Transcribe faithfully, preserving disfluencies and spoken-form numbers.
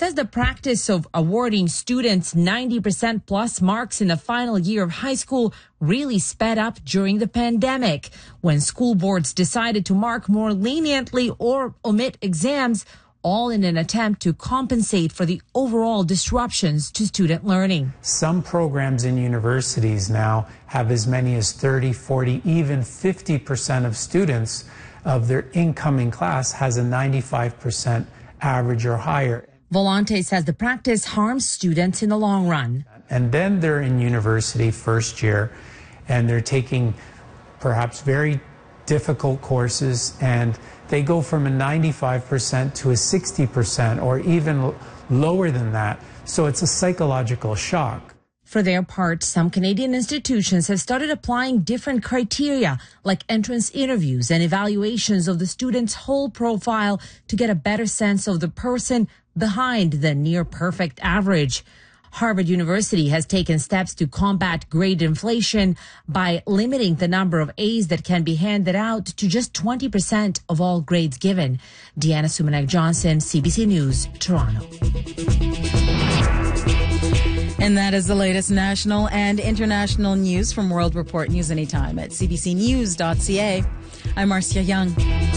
says the practice of awarding students ninety percent plus marks in the final year of high school really sped up during the pandemic, when school boards decided to mark more leniently or omit exams, all in an attempt to compensate for the overall disruptions to student learning. Some programs in universities now have as many as thirty, forty, even fifty percent of students of their incoming class has a ninety-five percent average or higher. Volante says the practice harms students in the long run. And then they're in university first year and they're taking perhaps very difficult courses, and they go from a ninety-five percent to a sixty percent or even lower than that. So it's a psychological shock. For their part, some Canadian institutions have started applying different criteria, like entrance interviews and evaluations of the student's whole profile, to get a better sense of the person behind the near perfect average. Harvard University has taken steps to combat grade inflation by limiting the number of A's that can be handed out to just twenty percent of all grades given. Deanna Sumanek-Johnson, C B C News, Toronto. And that is the latest national and international news from World Report News Anytime at c b c news dot c a. I'm Marcia Young.